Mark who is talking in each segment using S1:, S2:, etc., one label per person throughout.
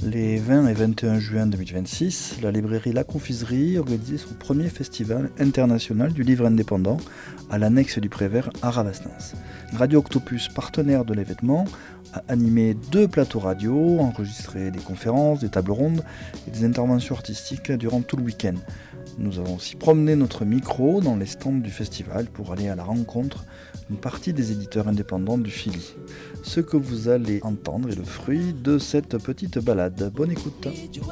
S1: Les 20 et 21 juin 2026, la librairie La Confiserie organisait son premier festival international du livre indépendant à l'annexe du Prévert à Rabastens. Radio Octopus, partenaire de l'événement, a animé 2 plateaux radio, enregistré des conférences, des tables rondes et des interventions artistiques durant tout le week-end. Nous avons aussi promené notre micro dans les stands du festival pour aller à la rencontre d'une partie des éditeurs indépendants du Philly. Ce que vous allez entendre est le fruit de cette petite balade. Bonne écoute.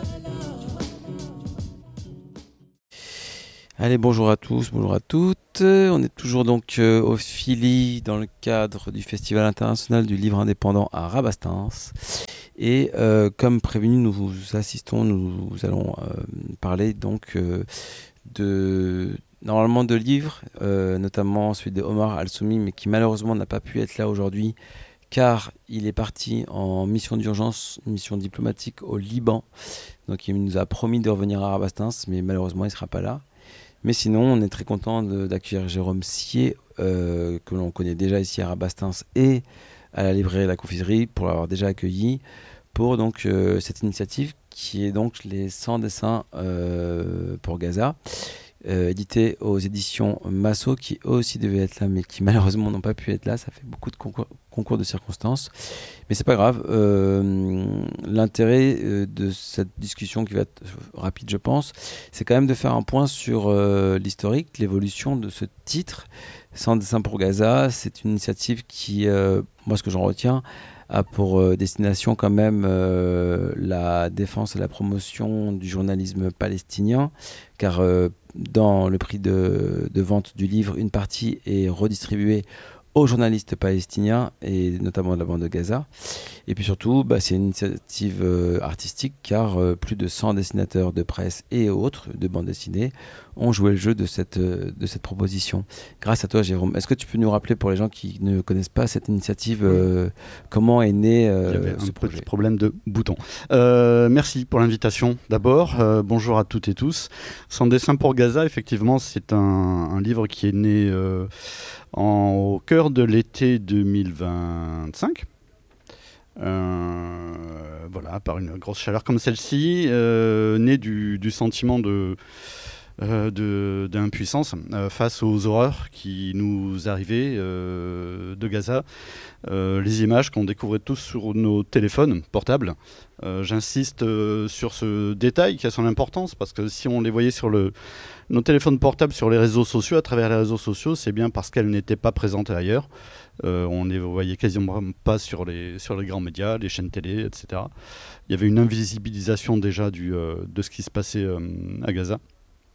S2: Allez, bonjour à tous, bonjour à toutes. On est toujours donc au Philly dans le cadre du Festival international du livre indépendant à Rabastens. Et comme prévenu, nous allons parler donc normalement de livres, notamment celui de Omar Al-Soumi, mais qui malheureusement n'a pas pu être là aujourd'hui car il est parti en mission d'urgence, une mission diplomatique au Liban. Donc il nous a promis de revenir à Rabastens, mais malheureusement il ne sera pas là. Mais sinon, on est très content d'accueillir Jérôme Sier, que l'on connaît déjà ici à Rabastens et à la librairie La Confiserie, pour l'avoir déjà accueilli, pour donc cette initiative qui est donc les 100 dessins pour Gaza, édité aux éditions Massot, qui eux aussi devaient être là, mais qui malheureusement n'ont pas pu être là. Ça fait beaucoup de concours de circonstances. Mais c'est pas grave. L'intérêt de cette discussion, qui va être rapide, je pense, c'est quand même de faire un point sur l'historique, l'évolution de ce titre. 100 dessins pour Gaza, c'est une initiative qui, moi ce que j'en retiens, a pour destination quand même la défense et la promotion du journalisme palestinien, car dans le prix de vente du livre, une partie est redistribuée aux journalistes palestiniens et notamment de la bande de Gaza. Et puis surtout, c'est une initiative artistique, car plus de 100 dessinateurs de presse et autres de bande dessinée ont joué le jeu de cette proposition. Grâce à toi, Jérôme, est-ce que tu peux nous rappeler, pour les gens qui ne connaissent pas cette initiative, comment est né ce projet ?
S3: Petit problème de bouton. Merci pour l'invitation d'abord. Bonjour à toutes et tous. 100 dessins pour Gaza, effectivement, c'est un livre qui est né au cœur de l'été 2025. Voilà, par une grosse chaleur comme celle-ci, né du sentiment d'impuissance face aux horreurs qui nous arrivaient de Gaza, les images qu'on découvrait tous sur nos téléphones portables. J'insiste sur ce détail qui a son importance, parce que si on les voyait sur nos téléphones portables sur les réseaux sociaux, à travers les réseaux sociaux, c'est bien parce qu'elles n'étaient pas présentes ailleurs. On ne les voyait quasiment pas sur les grands médias, les chaînes télé, etc. Il y avait une invisibilisation déjà de ce qui se passait à Gaza.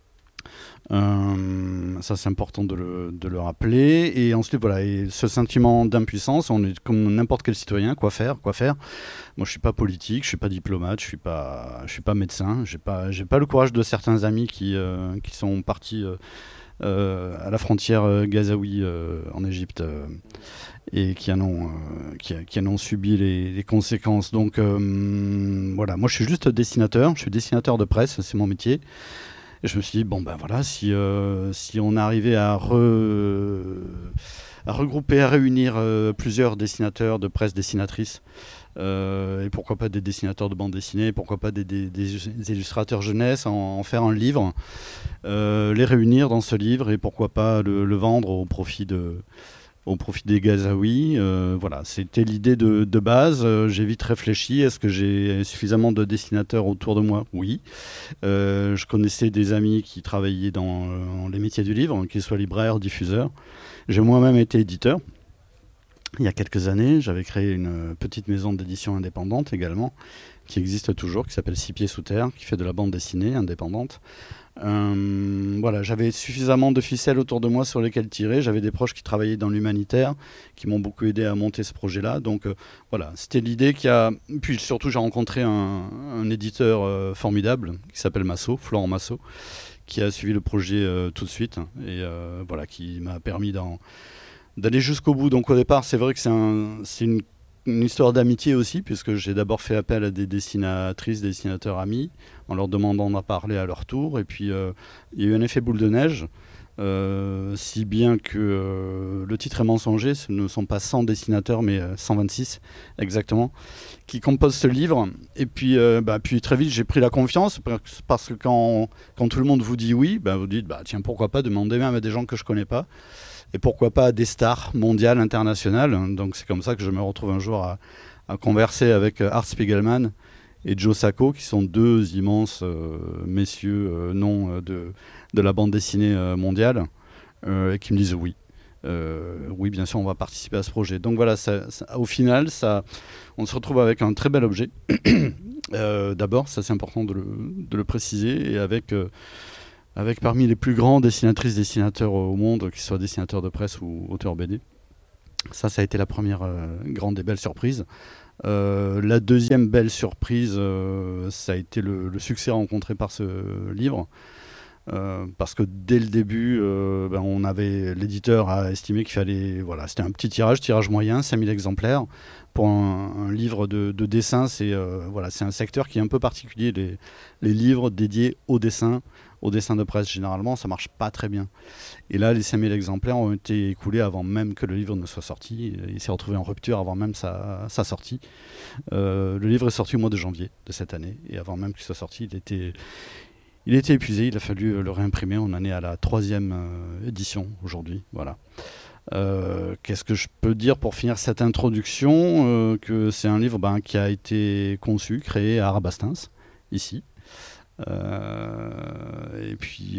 S3: Ça c'est important de le rappeler. Et ensuite voilà, et ce sentiment d'impuissance, on est comme n'importe quel citoyen. Quoi faire ? Moi je suis pas politique, je suis pas diplomate, je suis pas médecin, j'ai pas le courage de certains amis qui sont partis à la frontière gazaoui en Égypte et qui en ont subi les conséquences. Donc voilà, moi je suis juste dessinateur de presse, c'est mon métier. Et je me suis dit, si on arrivait à regrouper, à réunir plusieurs dessinateurs de presse, dessinatrices, et pourquoi pas des dessinateurs de bande dessinée, pourquoi pas des illustrateurs jeunesse, en faire un livre, les réunir dans ce livre, et pourquoi pas le vendre au profit des Gazaouis. Voilà, c'était l'idée de base. J'ai vite réfléchi. Est-ce que j'ai suffisamment de dessinateurs autour de moi ? Oui. Je connaissais des amis qui travaillaient dans les métiers du livre, qu'ils soient libraires, diffuseurs. J'ai moi-même été éditeur. Il y a quelques années, j'avais créé une petite maison d'édition indépendante également, qui existe toujours, qui s'appelle 6 pieds sous terre, qui fait de la bande dessinée indépendante. Voilà, j'avais suffisamment de ficelles autour de moi sur lesquelles tirer. J'avais des proches qui travaillaient dans l'humanitaire, qui m'ont beaucoup aidé à monter ce projet-là. Donc voilà, c'était l'idée Puis surtout, j'ai rencontré un éditeur formidable qui s'appelle Massot, Florent Massot, qui a suivi le projet tout de suite et voilà, qui m'a permis d'aller jusqu'au bout. Donc au départ, c'est vrai que c'est une histoire d'amitié aussi, puisque j'ai d'abord fait appel à des dessinatrices, des dessinateurs amis, en leur demandant d'en parler à leur tour. Et puis, il y a eu un effet boule de neige. Si bien que le titre est mensonger, ce ne sont pas 100 dessinateurs, mais 126 exactement, qui composent ce livre. Et puis, puis très vite, j'ai pris la confiance, parce que quand tout le monde vous dit oui, vous dites, tiens, pourquoi pas demander même à des gens que je connais pas, et pourquoi pas à des stars mondiales, internationales. Donc c'est comme ça que je me retrouve un jour à converser avec Art Spiegelman et Joe Sacco, qui sont deux immenses messieurs noms de la bande dessinée mondiale, et qui me disent oui. Oui, bien sûr, on va participer à ce projet. Donc voilà, au final, on se retrouve avec un très bel objet. D'abord, ça c'est important de le préciser, et avec parmi les plus grands dessinateurs au monde, qu'ils soient dessinateurs de presse ou auteurs BD. Ça a été la première grande et belle surprise. La deuxième belle surprise, ça a été le succès rencontré par ce livre. Parce que dès le début, l'éditeur a estimé qu'il fallait, c'était un petit tirage moyen, 5000 exemplaires. Pour un livre de dessin, c'est un secteur qui est un peu particulier, les livres dédiés au dessin de presse. Généralement, ça marche pas très bien. Et là, les 5000 exemplaires ont été écoulés avant même que le livre ne soit sorti. Il s'est retrouvé en rupture avant même sa sortie. Le livre est sorti au mois de janvier de cette année, et avant même qu'il soit sorti, il était épuisé, il a fallu le réimprimer. On en est à la 3e édition aujourd'hui. Voilà. Qu'est-ce que je peux dire pour finir cette introduction, que c'est un livre qui a été conçu, créé à Rabastens, ici. Et puis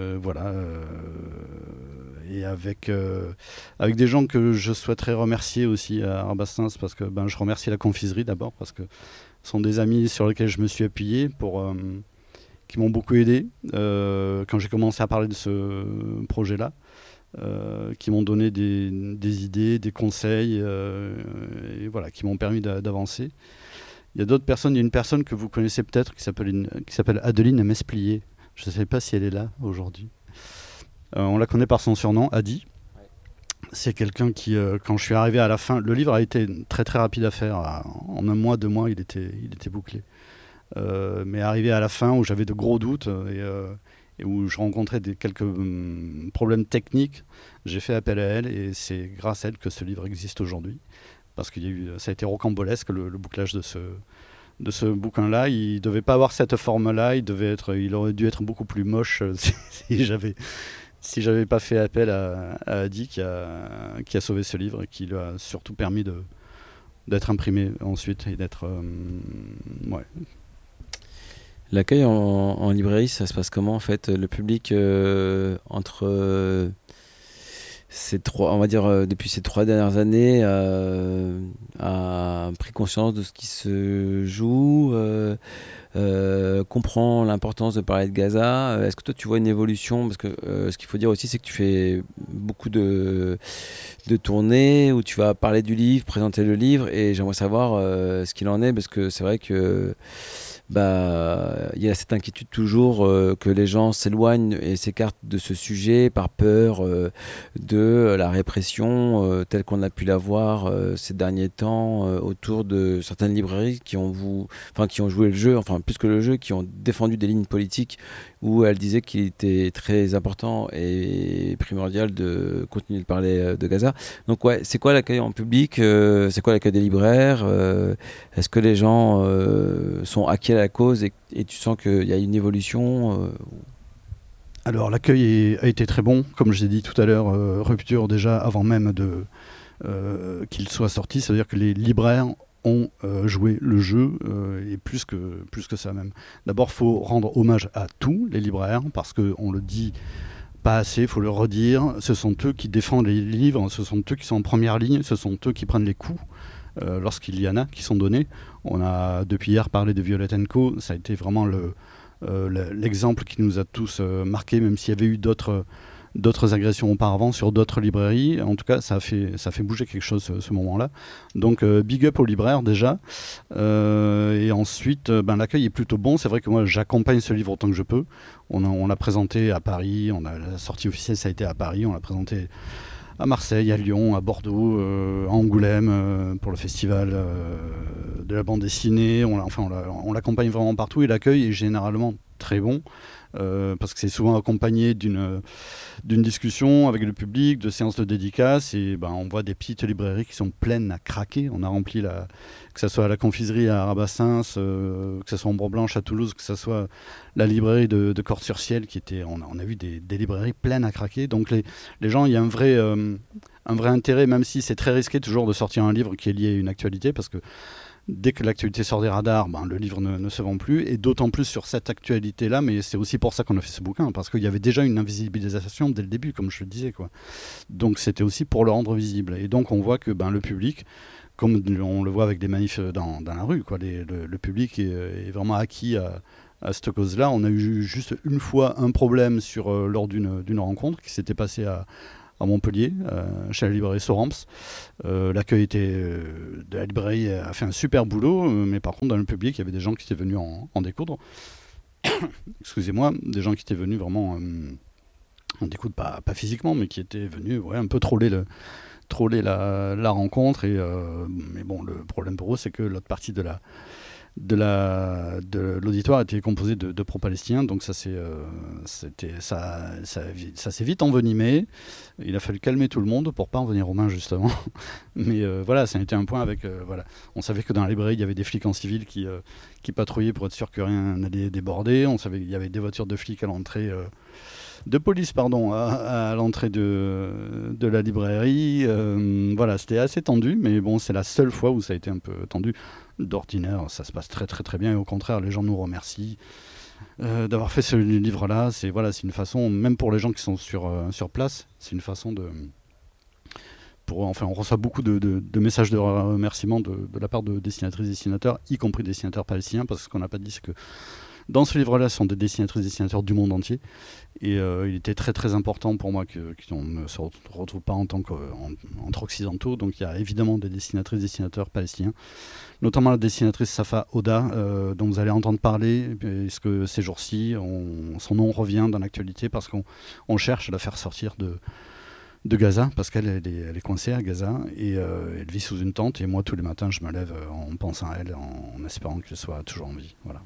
S3: et avec des gens que je souhaiterais remercier aussi à Rabastens, parce que je remercie la confiserie d'abord, parce que ce sont des amis sur lesquels je me suis appuyé, qui m'ont beaucoup aidé quand j'ai commencé à parler de ce projet-là, qui m'ont donné des idées, des conseils, et qui m'ont permis d'avancer. Il y a d'autres personnes. Il y a une personne que vous connaissez peut-être qui s'appelle Adeline Mesplier. Je ne sais pas si elle est là aujourd'hui. On la connaît par son surnom, Adi. C'est quelqu'un qui, quand je suis arrivé à la fin, le livre a été très très rapide à faire. En 1 mois, 2 mois, il était bouclé. Mais arrivé à la fin, où j'avais de gros doutes et où je rencontrais quelques problèmes techniques, j'ai fait appel à elle, et c'est grâce à elle que ce livre existe aujourd'hui. Parce que ça a été rocambolesque, le bouclage de ce bouquin-là. Il ne devait pas avoir cette forme-là, il aurait dû être beaucoup plus moche si j'avais pas fait appel à Adi, qui a sauvé ce livre, et qui lui a surtout permis d'être imprimé ensuite, et d'être...
S2: L'accueil en librairie, ça se passe comment en fait? Le public entre... depuis ces 3 dernières années, a pris conscience de ce qui se joue, comprend l'importance de parler de Gaza. Est-ce que toi tu vois une évolution? Parce que ce qu'il faut dire aussi, c'est que tu fais beaucoup de tournées où tu vas parler du livre, présenter le livre, et j'aimerais savoir ce qu'il en est, parce que c'est vrai que il y a cette inquiétude toujours que les gens s'éloignent et s'écartent de ce sujet par peur de la répression telle qu'on a pu la voir ces derniers temps autour de certaines librairies qui ont joué le jeu, enfin plus que le jeu, qui ont défendu des lignes politiques où elles disaient qu'il était très important et primordial de continuer de parler de Gaza. Donc c'est quoi l'accueil en public, c'est quoi l'accueil des libraires, est-ce que les gens sont acquis à la cause, et tu sens qu'il y a une évolution
S3: Alors l'accueil a été très bon, comme je l'ai dit tout à l'heure, rupture déjà avant même qu'il soit sorti, c'est-à-dire que les libraires ont joué le jeu, et plus que ça même. D'abord, il faut rendre hommage à tous les libraires, parce qu'on le dit pas assez, il faut le redire, ce sont eux qui défendent les livres, ce sont eux qui sont en première ligne, ce sont eux qui prennent les coups lorsqu'il y en a qui sont donnés. On a depuis hier parlé de Violet & Co, ça a été vraiment l'exemple qui nous a tous marqués, même s'il y avait eu d'autres agressions auparavant sur d'autres librairies. En tout cas, ça a fait bouger quelque chose ce moment-là. Donc big up aux libraires déjà. Et ensuite, l'accueil est plutôt bon. C'est vrai que moi, j'accompagne ce livre autant que je peux. On l'a présenté à Paris. La sortie officielle, ça a été à Paris. On l'a présenté à Marseille, à Lyon, à Bordeaux, à Angoulême, pour le festival de la bande dessinée. On l'accompagne vraiment partout, et l'accueil est généralement très bon. Parce que c'est souvent accompagné d'une discussion avec le public, de séances de dédicaces, et on voit des petites librairies qui sont pleines à craquer. On a rempli, que ce soit à la confiserie à Rabassins, que ce soit Ombre Blanche à Toulouse, que ce soit la librairie de Corse-sur-Ciel, on a vu des librairies pleines à craquer. Donc les gens, il y a un vrai intérêt, même si c'est très risqué toujours de sortir un livre qui est lié à une actualité, parce que dès que l'actualité sort des radars, le livre ne se vend plus, et d'autant plus sur cette actualité-là, mais c'est aussi pour ça qu'on a fait ce bouquin, parce qu'il y avait déjà une invisibilisation dès le début, comme je le disais, quoi. Donc c'était aussi pour le rendre visible. Et donc on voit que le public, comme on le voit avec des manifs dans la rue, quoi, le public est vraiment acquis à cette cause-là. On a eu juste une fois un problème lors d'une rencontre qui s'était passée à Montpellier, chez la librairie Soramps. L'accueil de la librairie a fait un super boulot, mais par contre dans le public il y avait des gens qui étaient venus en découdre. Excusez-moi, des gens qui étaient venus vraiment en découdre, pas physiquement, mais qui étaient venus un peu troller la rencontre. Mais bon, le problème pour eux, c'est que l'autre partie de l'auditoire était composé de pro-palestiniens, donc ça s'est vite envenimé. Il a fallu calmer tout le monde pour pas en venir aux mains, justement. Mais ça a été un point avec on savait que dans la librairie il y avait des flics en civil qui patrouillaient pour être sûr que rien n'allait déborder. On savait qu'il y avait des voitures de flics à l'entrée de police à l'entrée de la librairie. C'était assez tendu, mais bon, c'est la seule fois où ça a été un peu tendu. D'ordinaire, ça se passe très très très bien, et au contraire, les gens nous remercient d'avoir fait ce livre-là. C'est une façon, même pour les gens qui sont sur place, c'est une façon on reçoit beaucoup de messages de remerciements de la part de dessinatrices et dessinateurs, y compris des dessinateurs palestiniens, parce que ce qu'on n'a pas dit, c'est que dans ce livre-là, ce sont des dessinatrices et dessinateurs du monde entier. Et il était très très important pour moi qu'on ne se retrouve pas entre occidentaux. Donc il y a évidemment des dessinatrices et dessinateurs palestiniens, notamment la dessinatrice Safa Oda, dont vous allez entendre parler, puisque ces jours-ci, son nom revient dans l'actualité, parce qu'on cherche à la faire sortir de Gaza, parce qu'elle est coincée à Gaza, et elle vit sous une tente. Et moi, tous les matins, je me lève en pensant à elle, en espérant qu'elle soit toujours en vie. Voilà.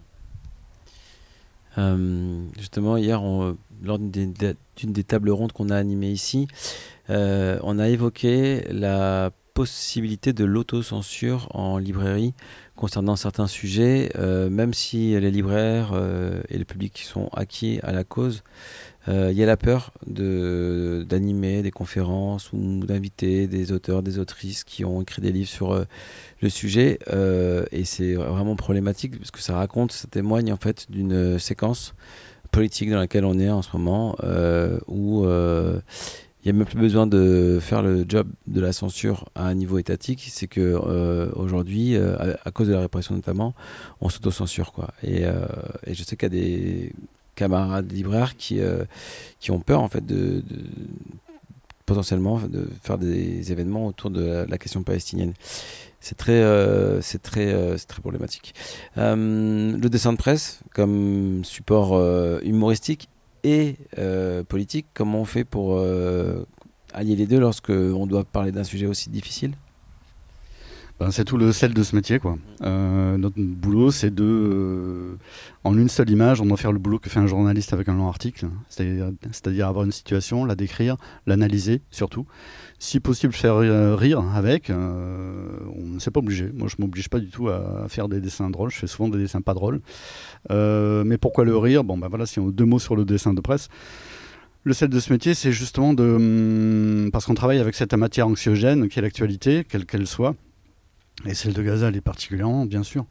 S2: Justement, hier, lors d'une des tables rondes qu'on a animées ici, on a évoqué la possibilité de l'autocensure en librairie concernant certains sujets, même si les libraires et le public sont acquis à la cause. Il y a la peur d'animer des conférences ou d'inviter des auteurs, des autrices qui ont écrit des livres sur le sujet, et c'est vraiment problématique parce que ça témoigne en fait d'une séquence politique dans laquelle on est en ce moment, où il n'y a même plus besoin de faire le job de la censure à un niveau étatique. C'est que aujourd'hui, à cause de la répression notamment, on s'autocensure, quoi. Et je sais qu'il y a des camarades libraires qui ont peur en fait potentiellement de faire des événements autour de la question palestinienne. C'est très problématique. Le dessin de presse comme support humoristique et politique, comment on fait pour allier les deux lorsque on doit parler d'un sujet aussi difficile ?
S3: C'est tout le sel de ce métier, quoi. Notre boulot, c'est en une seule image, on doit faire le boulot que fait un journaliste avec un long article, c'est-à-dire avoir une situation, la décrire, l'analyser surtout. Si possible, faire rire avec. C'est pas obligé. Moi, je m'oblige pas du tout à faire des dessins drôles. Je fais souvent des dessins pas drôles. Mais pourquoi le rire ? Si on a 2 mots sur le dessin de presse. Le sel de ce métier, c'est justement parce qu'on travaille avec cette matière anxiogène qui est l'actualité, quelle qu'elle soit. Et celle de Gaza, elle est particulièrement, bien sûr.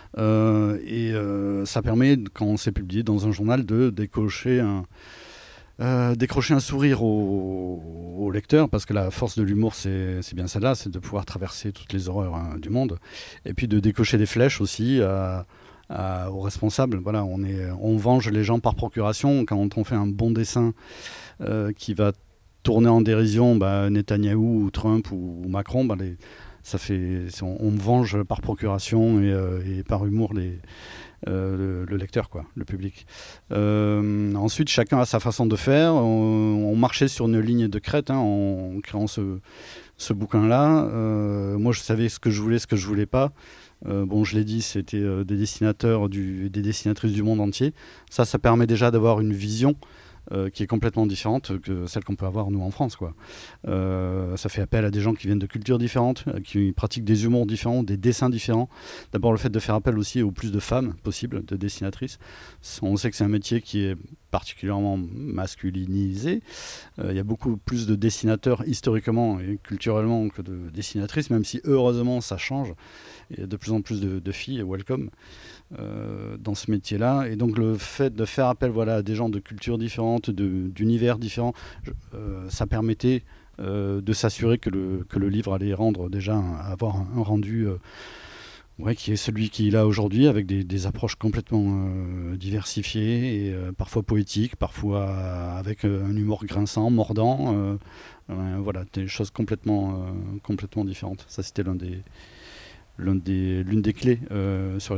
S3: Ça permet, quand c'est publié dans un journal, de décrocher un sourire au lecteur, parce que la force de l'humour, c'est bien celle-là, c'est de pouvoir traverser toutes les horreurs du monde. Et puis de décocher des flèches aussi aux responsables. Voilà, on venge les gens par procuration. Quand on fait un bon dessin qui va tourner en dérision Netanyahou ou Trump ou Macron, on venge par procuration et par humour le lecteur, quoi, le public. Ensuite, chacun a sa façon de faire. On marchait sur une ligne de crête en créant ce bouquin-là. Moi, je savais ce que je voulais pas. Je l'ai dit, c'était des dessinateurs, des dessinatrices du monde entier. Ça permet déjà d'avoir une vision qui est complètement différente que celle qu'on peut avoir nous en France, quoi. Ça fait appel à des gens qui viennent de cultures différentes, qui pratiquent des humours différents, des dessins différents. D'abord le fait de faire appel aussi au plus de femmes possible, de dessinatrices. On sait que c'est un métier qui est particulièrement masculinisé. Il y a beaucoup plus de dessinateurs historiquement et culturellement que de dessinatrices, même si heureusement ça change. Il y a de plus en plus de filles, welcome, dans ce métier-là. Et donc le fait de faire appel à des gens de cultures différentes, d'univers différents, ça permettait de s'assurer que le livre allait avoir un rendu qui est celui qu'il a aujourd'hui, avec des approches complètement diversifiées et parfois poétiques, parfois avec un humour grinçant, mordant. Des choses complètement différentes. Ça, c'était l'une des clés sur